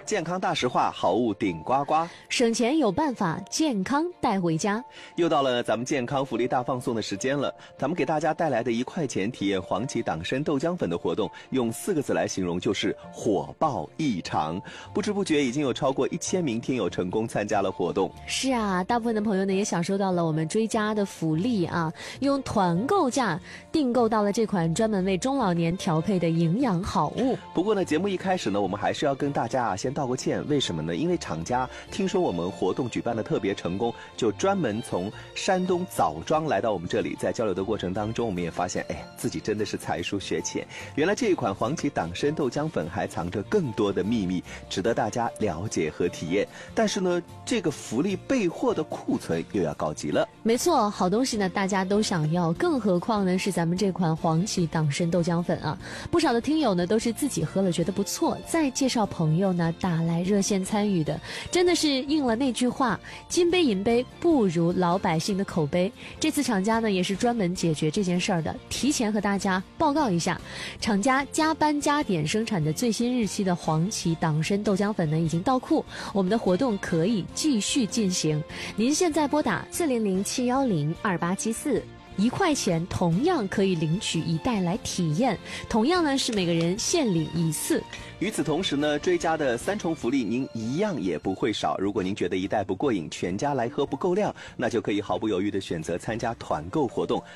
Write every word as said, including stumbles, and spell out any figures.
健康大实话，好物顶呱呱， 省钱有办法，健康带回家。 又到了咱们健康福利大放送的时间了，咱们给大家带来的一块钱体验黄芪党参豆浆粉的活动，用四个字来形容就是火爆异常。不知不觉已经有超过一千名听友成功参加了活动。 是啊，大部分的朋友呢也享受到了我们追加的福利啊，用团购价订购到了这款专门为中老年调配的营养好物。 不过呢，节目一开始呢，我们还是要跟大家啊先道个歉。为什么呢？因为厂家听说我们活动举办的特别成功，就专门从山东枣庄来到我们这里。在交流的过程当中，我们也发现，哎，自己真的是才疏学浅。原来这一款黄芪党参豆浆粉还藏着更多的秘密，值得大家了解和体验。但是呢，这个福利备货的库存又要告急了。 没错，好东西呢大家都想要，更何况呢是咱们这款黄芪党参豆浆粉啊。不少的听友呢都是自己喝了觉得不错，再介绍朋友呢打来热线参与的，真的是应了那句话，金杯银杯不如老百姓的口碑。这次厂家呢也是专门解决这件事儿的，提前和大家报告一下，厂家加班加点生产的最新日期的黄芪党参豆浆粉呢已经到库，我们的活动可以继续进行。您现在拨打四零零七幺零二八七四。一块钱同样可以领取一袋来体验，同样呢是每个人限领一次。 与此同时呢，追加的三重福利您一样也不会少。如果您觉得一袋不过瘾，全家来喝不够量，那就可以毫不犹豫地选择参加团购活动。